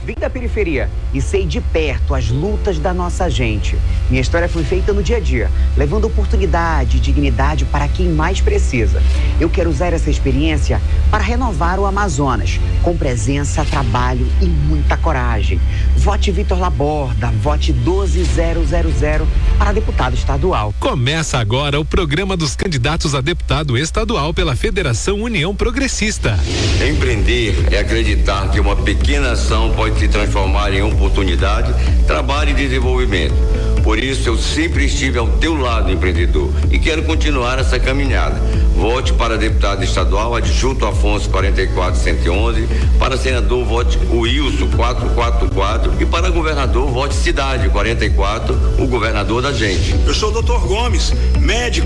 Vim da periferia e sei de perto as lutas da nossa gente. Minha história foi feita no dia a dia, levando oportunidade e dignidade para quem mais precisa. Eu quero usar essa experiência para renovar o Amazonas, com presença, trabalho e muita coragem. Vote Vitor Laborda, vote 12000 para deputado estadual. Começa agora o programa dos candidatos a deputado estadual pela Federação União Progressista. Empreender é acreditar que uma pequena ação pode se transformar em oportunidade, trabalho e desenvolvimento. Por isso, eu sempre estive ao teu lado, empreendedor, e quero continuar essa caminhada. Vote para deputado estadual, adjunto Afonso 44111, para senador vote o Wilson 444 e para governador vote Cidade 44, o governador da gente. Eu sou o Dr. Gomes, médico.